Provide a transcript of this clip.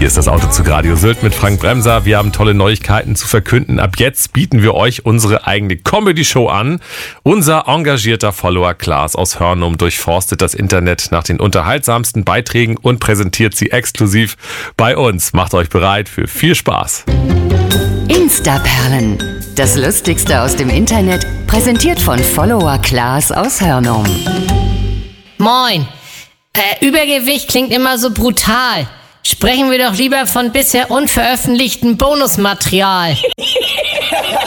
Hier ist das Auto zu Radio Sylt mit Frank Bremser. Wir haben tolle Neuigkeiten zu verkünden. Ab jetzt bieten wir euch unsere eigene Comedy-Show an. Unser engagierter Follower Klaas aus Hörnum durchforstet das Internet nach den unterhaltsamsten Beiträgen und präsentiert sie exklusiv bei uns. Macht euch bereit für viel Spaß. Instaperlen. Das Lustigste aus dem Internet, präsentiert von Follower Klaas aus Hörnum. Moin. Übergewicht klingt immer so brutal. Sprechen wir doch lieber von bisher unveröffentlichtem Bonusmaterial.